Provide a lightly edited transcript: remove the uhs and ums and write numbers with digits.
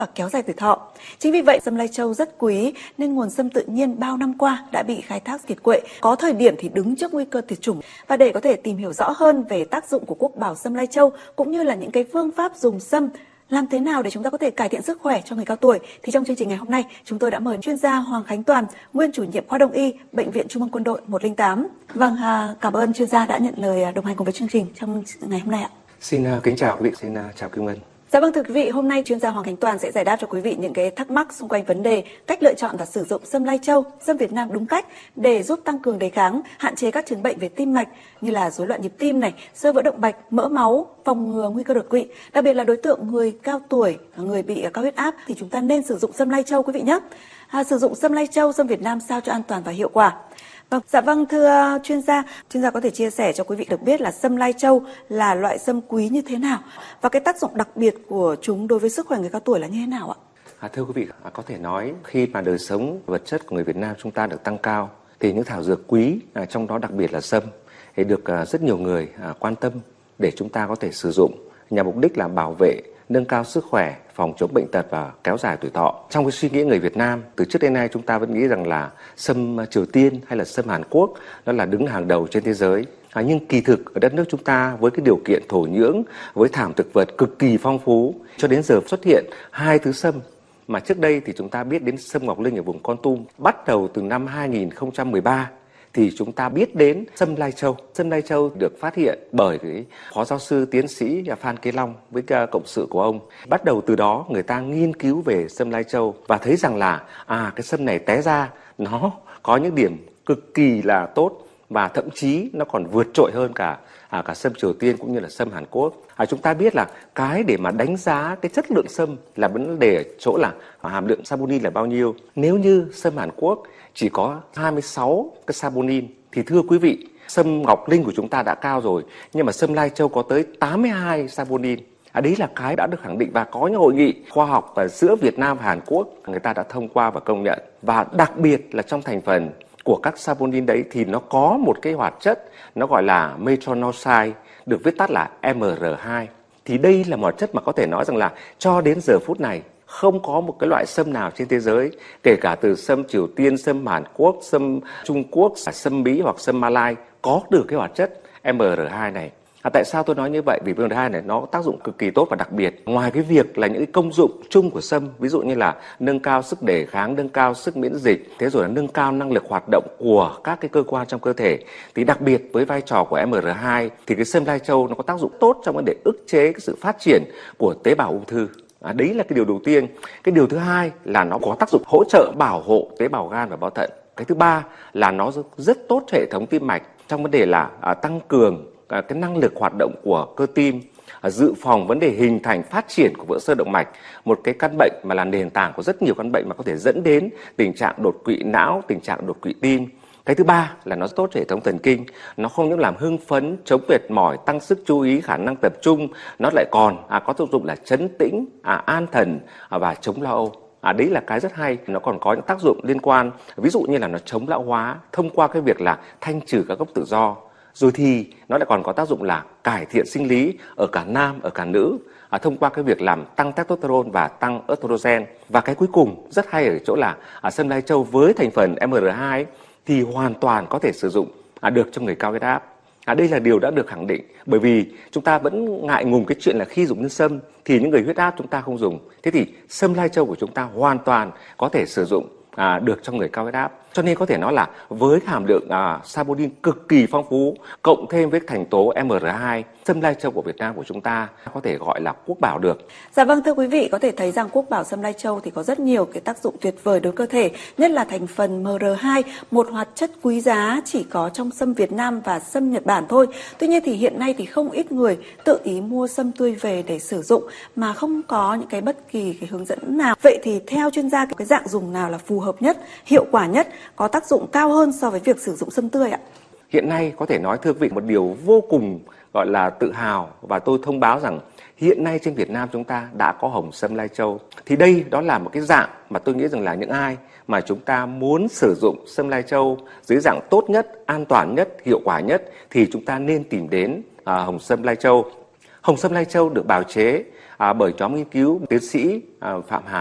và kéo dài tuổi thọ. Chính vì vậy, sâm lai châu rất quý nên nguồn sâm tự nhiên bao năm qua đã bị khai thác kiệt quệ, có thời điểm thì đứng trước nguy cơ tuyệt chủng. Và để có thể tìm hiểu rõ hơn về tác dụng của quốc bảo sâm lai châu cũng như là những cái phương pháp dùng sâm, làm thế nào để chúng ta có thể cải thiện sức khỏe cho người cao tuổi, thì trong chương trình ngày hôm nay chúng tôi đã mời chuyên gia Hoàng Khánh Toàn, nguyên chủ nhiệm khoa Đông y, Bệnh viện Trung ương Quân đội 108. Vâng, cảm ơn chuyên gia đã nhận lời đồng hành cùng với chương trình trong ngày hôm nay ạ. Xin kính chào quý vị, xin chào Kim Ngân. Dạ vâng, thưa quý vị, hôm nay chuyên gia Hoàng Khánh Toàn sẽ giải đáp cho quý vị những cái thắc mắc xung quanh vấn đề cách lựa chọn và sử dụng sâm lai châu, sâm Việt Nam đúng cách để giúp tăng cường đề kháng, hạn chế các chứng bệnh về tim mạch như là rối loạn nhịp tim này, xơ vữa động mạch, mỡ máu, phòng ngừa nguy cơ đột quỵ. Đặc biệt là đối tượng người cao tuổi, người bị cao huyết áp thì chúng ta nên sử dụng sâm lai châu quý vị nhé. Sử dụng sâm lai châu, sâm Việt Nam sao cho an toàn và hiệu quả. Dạ vâng, thưa chuyên gia có thể chia sẻ cho quý vị được biết là sâm lai châu là loại sâm quý như thế nào và cái tác dụng đặc biệt của chúng đối với sức khỏe người cao tuổi là như thế nào ạ? Thưa quý vị, có thể nói khi mà đời sống vật chất của người Việt Nam chúng ta được tăng cao thì những thảo dược quý, trong đó đặc biệt là sâm, thì được rất nhiều người quan tâm để chúng ta có thể sử dụng nhằm mục đích là bảo vệ, nâng cao sức khỏe, phòng chống bệnh tật và kéo dài tuổi thọ. Trong cái suy nghĩ người Việt Nam, từ trước đến nay chúng ta vẫn nghĩ rằng là sâm Triều Tiên hay là sâm Hàn Quốc nó là đứng hàng đầu trên thế giới. Nhưng kỳ thực ở đất nước chúng ta với cái điều kiện thổ nhưỡng, với thảm thực vật cực kỳ phong phú, cho đến giờ xuất hiện hai thứ sâm mà trước đây thì chúng ta biết đến sâm Ngọc Linh ở vùng Kon Tum. Bắt đầu từ năm 2013 thì chúng ta biết đến sâm lai châu. Sâm lai châu được phát hiện bởi cái phó giáo sư tiến sĩ Phan Kế Long với cộng sự của ông. Bắt đầu từ đó người ta nghiên cứu về sâm lai châu và thấy rằng là cái sâm này té ra nó có những điểm cực kỳ là tốt và thậm chí nó còn vượt trội hơn cả sâm Triều Tiên cũng như là sâm Hàn Quốc. Chúng ta biết là cái để mà đánh giá cái chất lượng sâm là vấn đề ở chỗ là hàm lượng saponin là bao nhiêu. Nếu như sâm Hàn Quốc chỉ có 26 cái saponin thì thưa quý vị, sâm Ngọc Linh của chúng ta đã cao rồi, nhưng mà sâm lai châu có tới 82 saponin. Đấy là cái đã được khẳng định và có những hội nghị khoa học giữa Việt Nam và Hàn Quốc người ta đã thông qua và công nhận. Và đặc biệt là trong thành phần của các saponin đấy thì nó có một cái hoạt chất nó gọi là metronidazole, được viết tắt là MR2. Thì đây là một hoạt chất mà có thể nói rằng là cho đến giờ phút này không có một cái loại sâm nào trên thế giới, kể cả từ sâm Triều Tiên, sâm Hàn Quốc, sâm Trung Quốc, sâm Mỹ hoặc sâm Malai có được cái hoạt chất MR2 này. Tại sao tôi nói như vậy? Vì MR2 này nó có tác dụng cực kỳ tốt và đặc biệt. Ngoài cái việc là những cái công dụng chung của sâm, ví dụ như là nâng cao sức đề kháng, nâng cao sức miễn dịch, thế rồi là nâng cao năng lực hoạt động của các cái cơ quan trong cơ thể, thì đặc biệt với vai trò của MR2 thì cái sâm lai châu nó có tác dụng tốt trong vấn đề ức chế cái sự phát triển của tế bào ung thư. Đấy là cái điều đầu tiên. Cái điều thứ hai là nó có tác dụng hỗ trợ bảo hộ tế bào gan và bao thận. Cái thứ ba là nó rất tốt cho hệ thống tim mạch trong vấn đề là tăng cường cái năng lực hoạt động của cơ tim, dự phòng vấn đề hình thành phát triển của vữa xơ động mạch, một cái căn bệnh mà là nền tảng của rất nhiều căn bệnh mà có thể dẫn đến tình trạng đột quỵ não, tình trạng đột quỵ tim. Cái thứ ba là nó tốt cho hệ thống thần kinh, nó không những làm hưng phấn, chống mệt mỏi, tăng sức chú ý, khả năng tập trung, nó lại còn có tác dụng là trấn tĩnh, an thần và chống lo âu. Đấy là cái rất hay. Nó còn có những tác dụng liên quan, ví dụ như là nó chống lão hóa thông qua cái việc là thanh trừ các gốc tự do. Rồi thì nó lại còn có tác dụng là cải thiện sinh lý ở cả nam, ở cả nữ, thông qua cái việc làm tăng testosterone và tăng estrogen. Và cái cuối cùng rất hay ở chỗ là sâm lai châu với thành phần MR2 thì hoàn toàn có thể sử dụng được cho người cao huyết áp. Đây là điều đã được khẳng định, bởi vì chúng ta vẫn ngại ngùng cái chuyện là khi dùng nhân sâm thì những người huyết áp chúng ta không dùng. Thế thì sâm lai châu của chúng ta hoàn toàn có thể sử dụng được cho người cao huyết áp. Cho nên có thể nói là với hàm lượng saponin cực kỳ phong phú, cộng thêm với thành tố MR2, sâm lai châu của Việt Nam của chúng ta có thể gọi là quốc bảo được. Dạ vâng, thưa quý vị, có thể thấy rằng quốc bảo sâm lai châu thì có rất nhiều cái tác dụng tuyệt vời đối với cơ thể, nhất là thành phần MR2, một hoạt chất quý giá chỉ có trong sâm Việt Nam và sâm Nhật Bản thôi. Tuy nhiên thì hiện nay thì không ít người tự ý mua sâm tươi về để sử dụng mà không có những cái bất kỳ cái hướng dẫn nào. Vậy thì theo chuyên gia, cái dạng dùng nào là phù hợp nhất, hiệu quả nhất, có tác dụng cao hơn so với việc sử dụng sâm tươi ạ? Hiện nay có thể nói thưa quý vị một điều vô cùng gọi là tự hào và tôi thông báo rằng hiện nay trên Việt Nam chúng ta đã có hồng sâm lai châu. Thì đây đó là một cái dạng mà tôi nghĩ rằng là những ai mà chúng ta muốn sử dụng sâm lai châu dưới dạng tốt nhất, an toàn nhất, hiệu quả nhất thì chúng ta nên tìm đến hồng sâm lai châu. Hồng sâm lai châu được bào chế bởi nhóm nghiên cứu tiến sĩ Phạm Hà